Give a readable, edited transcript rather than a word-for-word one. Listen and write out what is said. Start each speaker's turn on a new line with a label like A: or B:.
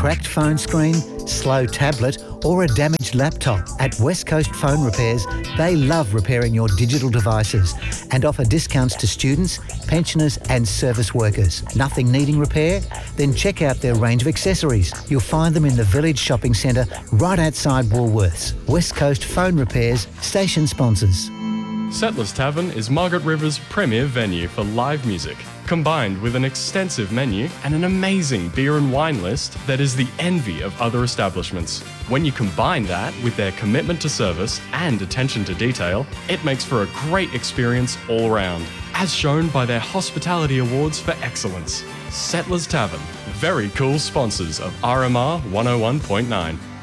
A: cracked phone screen, slow tablet or a damaged laptop? At West Coast Phone Repairs, they love repairing your digital devices and offer discounts to students, pensioners and service workers. Nothing needing repair? Then check out their range of accessories. You'll find them in the Village Shopping Centre right outside Woolworths. West Coast Phone Repairs, station sponsors.
B: Settlers Tavern is Margaret River's premier venue for live music, combined with an extensive menu and an amazing beer and wine list that is the envy of other establishments. When you combine that with their commitment to service and attention to detail, it makes for a great experience all round, as shown by their Hospitality Awards for Excellence. Settlers Tavern, very cool sponsors of RMR 101.9.